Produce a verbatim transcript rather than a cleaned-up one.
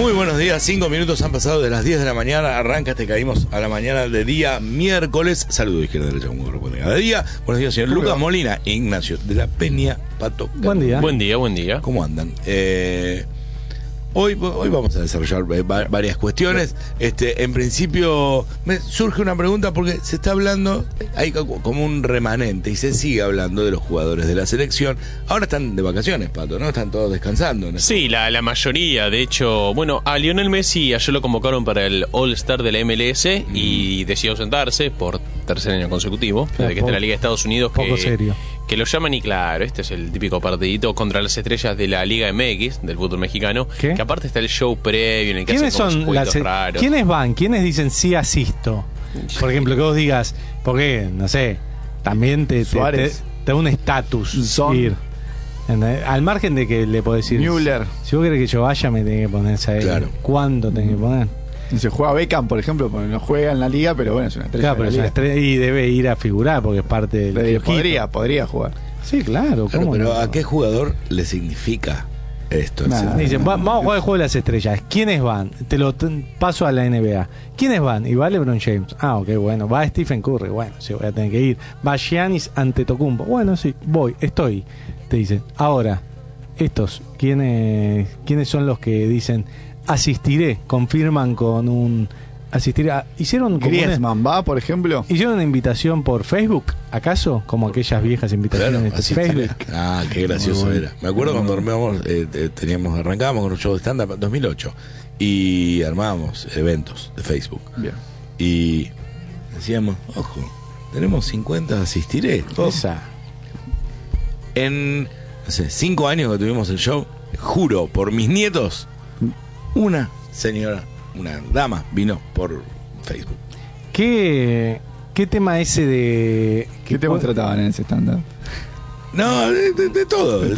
Muy buenos días, cinco minutos han pasado de las diez de la mañana, arranca, te caímos a la mañana de día miércoles. Saludo izquierda, derecha, como corresponde cada día. Buenos días, señor Lucas Molina, Ignacio de la Peña, Pato. Buen día. Buen día, buen día. ¿Cómo andan? Eh... Hoy, hoy vamos a desarrollar varias cuestiones. Este, en principio me surge una pregunta porque se está hablando, hay como un remanente y se sigue hablando de los jugadores de la selección. Ahora están de vacaciones, Pato, ¿no? Están todos descansando, ¿no? Sí, la, la mayoría. De hecho, bueno, a Lionel Messi ayer lo convocaron para el All-Star de la M L S mm. y decidió ausentarse por tercer año consecutivo, desde que está en la Liga de Estados Unidos. Poco que, serio. Que lo llaman y claro, este es el típico partidito contra las estrellas de la Liga M X, del fútbol mexicano. ¿Qué? Que aparte está el show previo en el que ¿Quiénes hacen son las, raros. ¿Quiénes van? ¿Quiénes dicen sí asisto? Por ejemplo, que vos digas, porque, no sé, también te, te, te, te da un estatus ir. Al margen de que le podés decir, Müller. Si vos querés que yo vaya, me tenés que ponerse ahí. Claro. ¿Cuándo tenés que poner? Se juega Beckham, por ejemplo, porque no juega en la liga, pero bueno, es una estrella. Claro, pero es una estrella y debe ir a figurar porque es parte del de, podría, podría jugar. Sí, claro. Claro, ¿cómo pero no? ¿a qué jugador le significa esto? Nah, dicen, va, vamos a jugar el juego de las estrellas. ¿Quiénes van? Te lo te, paso a la N B A. ¿Quiénes van? Y va LeBron James. Ah, ok, bueno. Va Stephen Curry. Bueno, sí, voy a tener que ir. Va Giannis Antetokounmpo. Bueno, sí, voy, estoy. Te dicen. Ahora, estos, ¿quiénes, quiénes son los que dicen asistiré? Confirman con un... Asistir a, hicieron como Griezmann una, va, por ejemplo. ¿Hicieron una invitación por Facebook, acaso? Como aquellas viejas invitaciones Claro, de Facebook. Ah, qué gracioso bueno. era. Me acuerdo cuando armábamos, eh, teníamos, arrancábamos con un show de stand-up dos mil ocho y armábamos eventos de Facebook. Bien. Y decíamos, ojo, tenemos cincuenta asistiré. Oh. Esa. En, no sé, cinco años que tuvimos el show, juro, por mis nietos, una señora, una dama vino por Facebook. ¿Qué, qué tema ese de... ¿Qué temas trataban en ese stand-up? No, de, de, de todo.